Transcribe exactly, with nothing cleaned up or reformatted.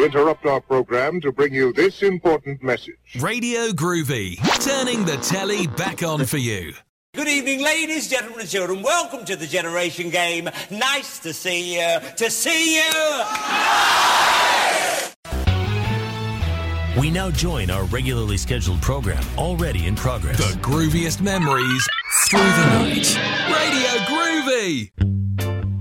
We interrupt our program to bring you this important message. Radio Groovy, turning the telly back on for you. Good evening, ladies, gentlemen and children. Welcome to the Generation Game. Nice to see you. To see you! We now join our regularly scheduled program, already in progress. The grooviest memories through the night. Radio Groovy!